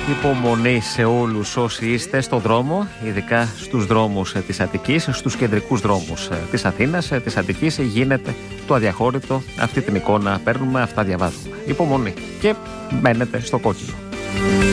Υπομονή σε όλους όσοι είστε στο δρόμο, ειδικά στους δρόμους της Αττικής, στους κεντρικούς δρόμους της Αθήνας, της Αττικής. Γίνεται το αδιαχώρητο, αυτή την εικόνα παίρνουμε, αυτά διαβάζουμε. Υπομονή και μένετε στο κόκκινο.